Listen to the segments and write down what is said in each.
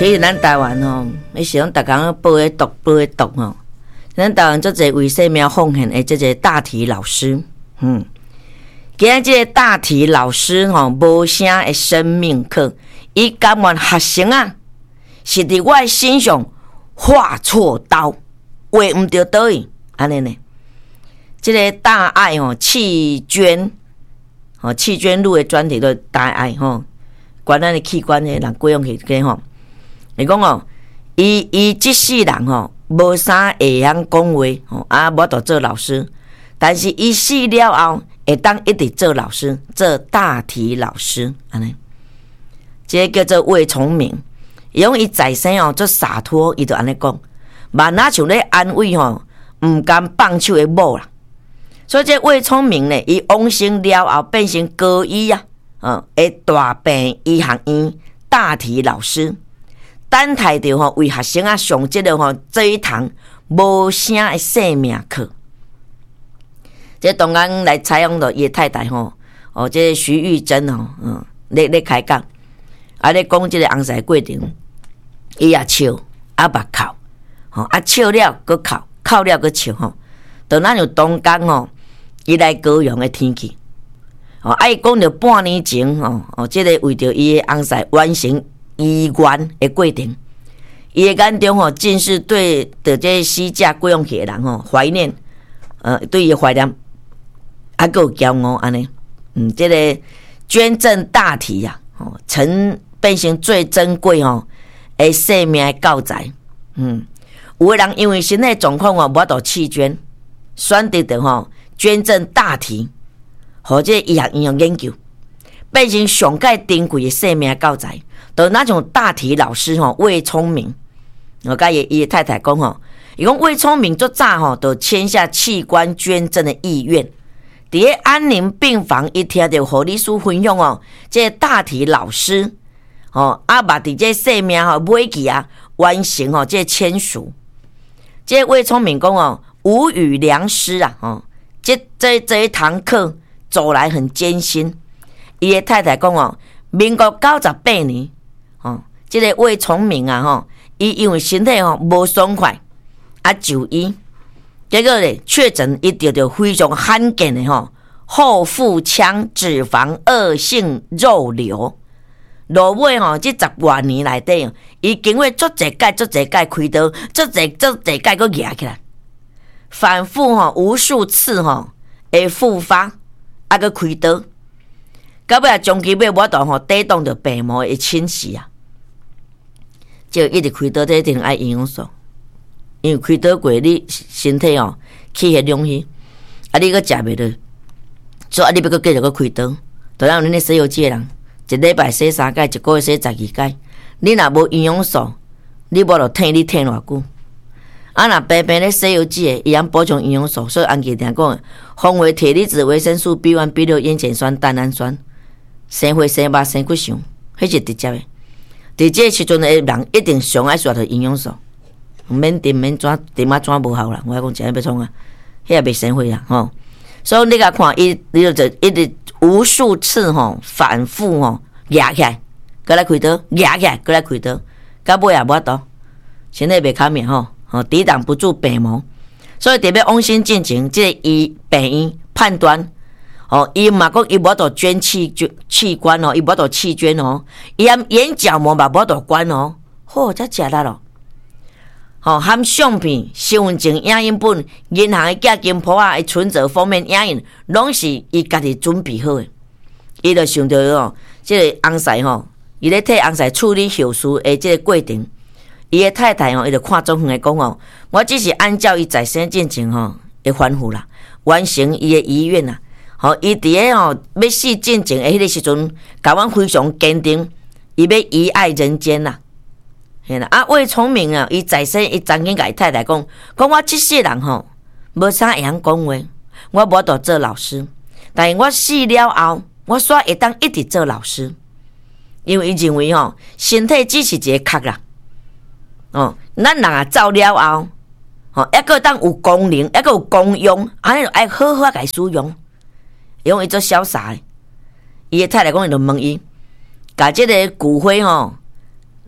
其实咱台湾吼，你是讲逐工报的毒吼。咱台湾做者为生命奉献的这个大体老师，今日这个大体老师吼，无啥的生命课，伊甘愿学生啊，是伫我的身上划错刀，画毋着倒去，安尼呢？这个大爱吼，弃捐路的专题都大爱吼，管咱的器官的人贵用去吼，你讲哦，伊即世人吼。无啥会晓讲话吼，无得做老师，但是伊死了后会当一直做老师，做大体老师安尼。这个叫做魏聪明，伊讲伊在生哦做洒脱，伊就安尼讲，万那像咧安慰吼，毋甘放手的某啦。所以这魏聪明呢，伊往生了后变成高医啊，会大病医学院大体老师。等待着吼，为学生啊上即个吼这一堂无啥的生命课。这当然来采访到伊太太吼，这徐玉珍吼，咧开讲，咧讲即个红色过程，伊也笑，目哭，笑了搁哭，哭了搁笑吼。就咱有东江吼，伊来高雄的天气，伊讲着半年前吼，即个为着伊的红色完成。医院的过程，伊的眼中吼，尽是对着这死者过往去的人吼怀念，对伊怀念，还有骄傲安尼，这个捐赠大体呀，曾变成最珍贵吼的生命的教材，有的人因为身体状况无法度弃捐，选择着吼捐赠大体，或者医学营养研究，变成上界珍贵的生命教材。就那种大体老师吼，魏聪明，我甲伊太太讲吼，伊讲魏聪明做早吼，就签下器官捐赠的意愿。伫咧安宁病房，伊听到护理师分享哦，这大体老师吼，捌伫这生命吼尾期啊，完成吼这签署。这魏聪明讲哦，无语良师啊，这一堂课走来很艰辛。伊的太太讲哦，民国98年。这个魏聪明啊，伊因为身体无爽快，就医，结果咧确诊伊得到非常罕见的后腹腔脂肪恶性肉瘤。落尾这10多年内底，伊经过足侪届开刀，足侪届搁压起来，反复无数次会复发，搁开刀，到尾终期要无度抵挡着病魔的侵袭啊！就一直开刀，这一定爱营养素，因为开刀过你身体气血量虚，你搁食袂落，所以你要搁继续搁开刀。就让恁咧洗油剂的人，一礼拜洗3届，一个月洗12届。你若无营养素，你无就疼你疼偌久。若平平咧洗油剂的，伊通补充营养素，所以安记听讲，红维铁离子、维生素 B1、B6、烟碱酸、蛋氨酸，生血、生肉、生骨相，迄是直接的。伫这个时阵的人一定上爱需着营养素，免订免怎订怎无效啦。我讲真要创啊，迄也袂生血啦所以你甲看伊就一直无数次反复压起来，搁来开刀，压起来，搁来开刀，到尾也无法度，身体袂堪命抵挡不住病魔，所以特别往生进前，这个病院判断。伊嘛讲伊无法度捐器官伊无法度弃捐伊含眼角膜嘛无法度关才食力咯。含相片、身份证影印本、银行的假金簿的存折封面影印，拢是伊家己准备好的。伊就想到这个红婿伊咧替红婿处理后事的这个过程，伊的太太伊就看中远的讲我只是按照伊在生进程的吩咐啦，完成伊的遗愿啦。伊伫咧要死进前的迄个时阵，甲阮非常坚定，伊要遗爱人间啦。嘿啦，魏聪明啊，伊在生伊曾经甲伊太太讲我即世人无啥会晓讲话，我无法度做老师，但是我死了后，我煞会当一直做老师，因为伊认为身体只是一个壳啦。咱人啊走了后，还阁当有功能，还阁有功用，安尼就爱好好甲伊使用。用伊做潇洒的，伊的太太讲伊就问伊，甲即个骨灰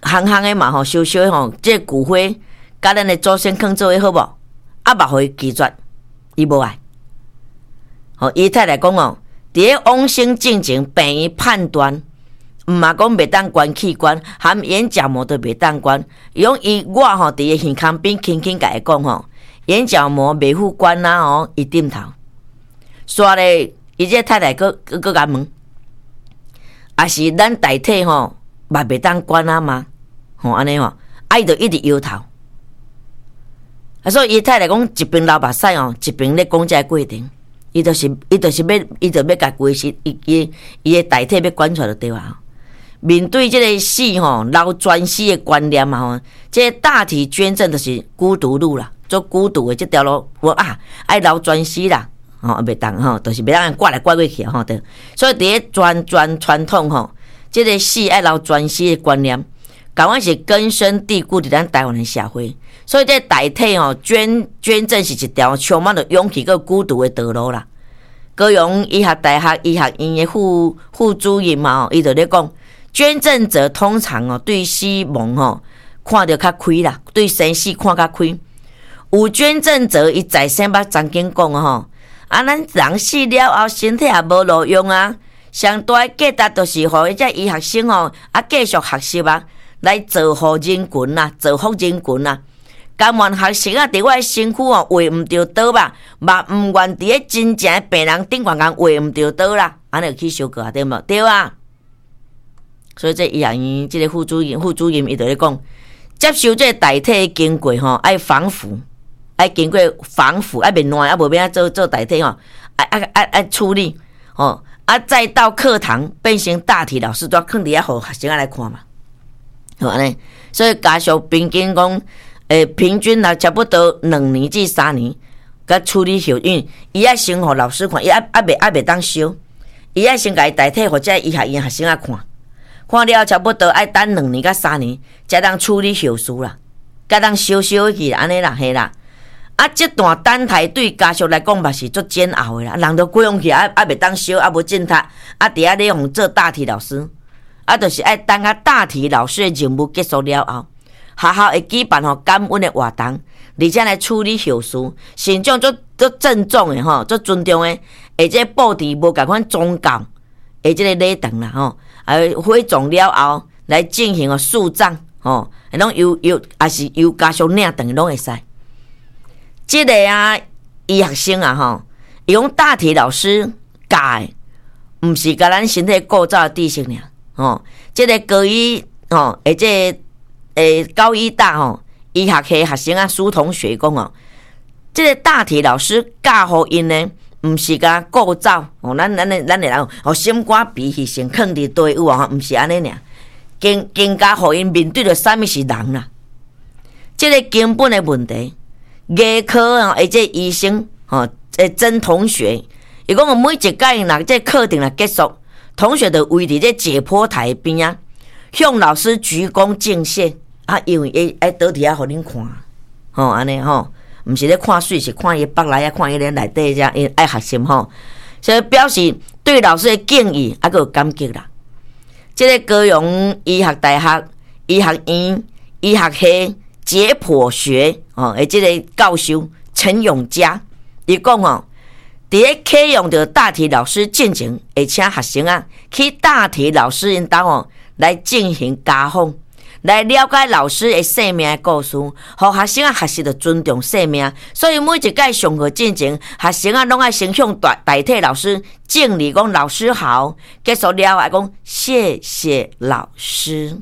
行行的嘛吼，烧烧吼，这骨灰甲咱的祖先放做伙好无？啊，嘛互伊拒绝，伊无爱。吼，伊太太讲哦，伫咧往生进前，病院判断，毋嘛讲袂当关器官，含眼角膜都袂当关。伊讲我吼伫个耳孔边轻轻甲伊讲吼，眼角膜袂互关啦吼，伊点头。煞咧，伊这太太佫甲问，也是咱代替吼，嘛袂当关啊嘛？吼安尼吼，伊就一直摇头。所以伊太太讲一边流目屎哦，一边咧讲这个过程。伊就是要甲规身，伊的代替要管出来就对啊。面对这个死吼，老专死的观念嘛吼，这个大体捐赠就是孤独路啦，做孤独的这条路，爱老专死啦，吼袂当吼，就是袂当挂来挂过去吼对。所以伫咧传统吼，这个死爱老专死的观念，感觉是根深蒂固伫咱台湾的社会。所以这代替吼捐赠是一条充满了勇气跟孤独的道路啦。高雄医学大学医学院的副主任嘛，伊就咧讲，捐赠者通常哦对死亡吼看得较开啦，对生死看较开。有捐赠者伊在生捌曾经讲吼，咱人死了后身体也无路用啊，上大的价值就是互迄只医学生吼继续学习啊，来造福人群啊，造福人群啊。甘愿学生啊，伫我的身躯哦，画毋着刀吧，嘛毋愿伫咧真正的病人顶悬画毋着刀啦，安尼去烧过对无？对啊。所以这医学院这个副主任伊就咧讲，接受这个代替的经过吼，爱防腐，爱经过防腐，爱袂烂，啊无变做代替吼，爱处理吼，再到课堂变成大体老师，都放伫遐互学生来看嘛，好安尼。所以家属平均讲。平均啦，差不多2年至3年，甲处理好，因为伊爱先互老师看，伊袂当烧，伊爱先甲伊代替或者医学院学生啊看了差不多爱等2年到3年，才当处理后事啦，才当烧去安尼啦，嘿啦。这段等待对家属来讲嘛是足煎熬的啦，人都规样去袂当烧，无进读，伫遐咧用做大体老师，就是爱等大体老师的任务结束了后。学校会举办感恩的活动，而且来处理后事，慎重足郑重的吼，足尊重的，而且布置无共款宗教的这个礼堂啦吼，火葬了后来进行树葬吼，拢也是由家属领堂拢会使。这个医学生吼，伊讲大体老师教的，毋是甲咱身体构造的知识尔吼，这个高医吼，而且。高医大吼，医学系学生苏同学讲这个大体老师教互因呢，毋是甲构造咱的人心肝脾气先放伫队伍毋是安尼尔，更加互因面对着啥物是人啦。这个根本的问题，牙科而且医生曾同学，伊讲每一届若这课程课结束，同学就围伫这解剖台边啊，向老师鞠躬敬谢。因为倒伫遐互恁看，安尼毋是咧看水，是看伊腹内看伊咧内底遮，因爱学习所以表示对老师的敬意，还有感激啦。这个高雄医学大学医学院医学系解剖学这个教授陈永嘉，伊讲伫咧启用着大体老师进前，会请学生去大体老师因兜来进行家访。来了解老师的生命的故事，互学生学习着尊重生命。所以每一届上课进前，学生拢爱先向代替老师敬礼，讲老师好。结束了还讲谢谢老师。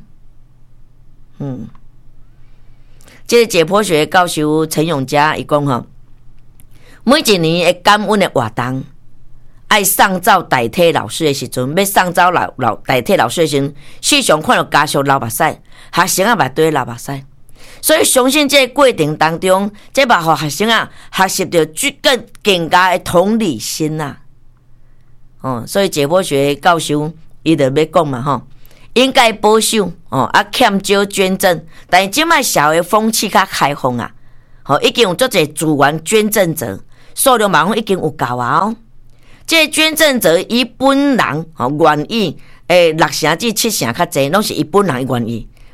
这个解剖学教授陈永嘉伊讲每一年的感恩的活动，爱上灶代替老师的时阵，要上灶代替老师的时阵，时常看到家属流目屎。学生嘛对流目屎，所以相信这个过程当中，这嘛互学生学习到更加的同理心所以解剖学教授伊就要讲嘛应该保守欠少捐赠，但即摆社会风气较开放已经有足侪自愿捐赠者，数量嘛已经有够这个捐赠者伊本人愿意，6成至7成较侪，拢是伊本人愿意。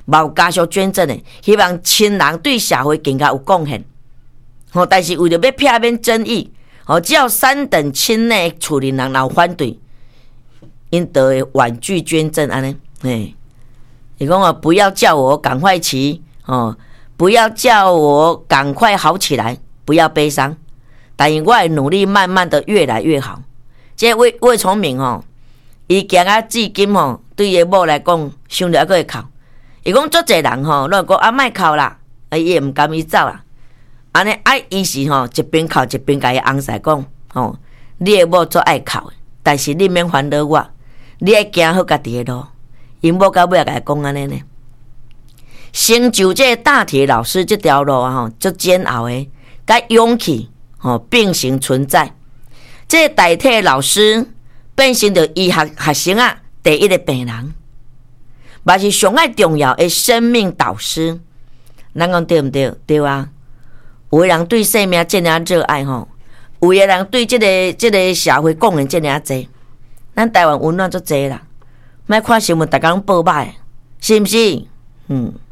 无家属捐赠的，希望亲人对社会更加有贡献。但是为了要避免争议，只要3等亲内处理人有反对，因就会婉拒捐赠安尼。伊讲不要叫我赶快骑不要叫我赶快好起来，不要悲伤，但是我会努力慢慢的越来越好。这魏聪明伊行啊至今对伊某来讲，想着还会哭。伊讲足侪人拢讲莫哭啦，伊也毋甘伊走啦。安尼伊是一边哭一边甲伊翁婿讲你的某足爱哭的，但是你免烦恼我，你爱行好家己的路。因某到尾甲伊讲安尼呢。成就这大体老师这条路足煎熬的，甲勇气并行存在。这代替老师变成着医学生第一个病人，嘛是上爱重要的生命导师。咱讲对毋对？对啊。有的人对生命这么热爱有的人对这个社会贡献这么多，咱台湾温暖足多啦。莫看新闻，大家拢报歹，是毋是？